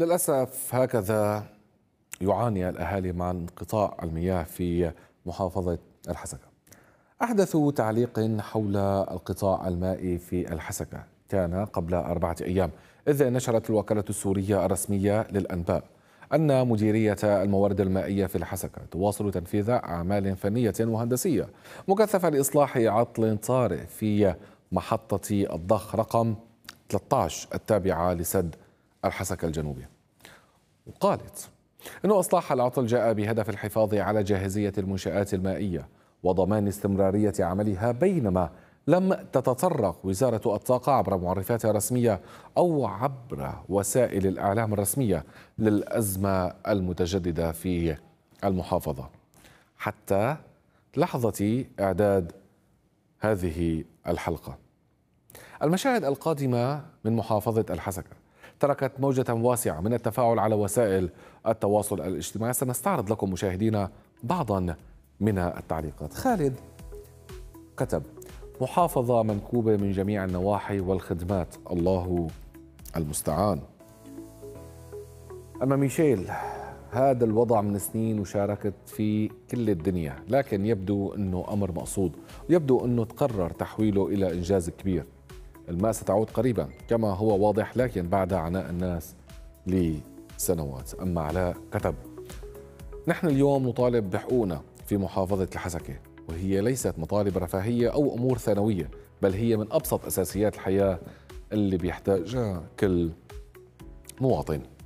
للأسف هكذا يعاني الأهالي مع انقطاع المياه في محافظة الحسكة. أحدثوا تعليق حول القطاع المائي في الحسكة كان قبل 4 أيام، إذ نشرت الوكالة السورية الرسمية للأنباء أن مديرية الموارد المائية في الحسكة تواصل تنفيذ أعمال فنية وهندسية مكثفة لإصلاح عطل طارئ في محطة الضخ رقم 13 التابعة لسد الحسكة الجنوبي. وقالت إنه إصلاح العطل جاء بهدف الحفاظ على جاهزية المنشآت المائية وضمان استمرارية عملها، بينما لم تتطرق وزارة الطاقة عبر معرفاتها الرسمية أو عبر وسائل الإعلام الرسمية للأزمة المتجددة في المحافظة حتى لحظة إعداد هذه الحلقة. المشاهد القادمة من محافظة الحسكة تركت موجة واسعة من التفاعل على وسائل التواصل الاجتماعي. سنستعرض لكم مشاهدينا بعضا من التعليقات. خالد كتب: محافظة منكوبة من جميع النواحي والخدمات، الله المستعان. أما ميشيل: هذا الوضع من سنين وشاركت في كل الدنيا، لكن يبدو أنه أمر مقصود ويبدو أنه تقرر تحويله إلى إنجاز كبير. الماء ستعود قريبا كما هو واضح، لكن بعد عناء الناس لسنوات. أما علاء كتب: نحن اليوم نطالب بحقوقنا في محافظة الحسكة، وهي ليست مطالب رفاهية أو أمور ثانوية، بل هي من أبسط أساسيات الحياة اللي بيحتاجها كل مواطن.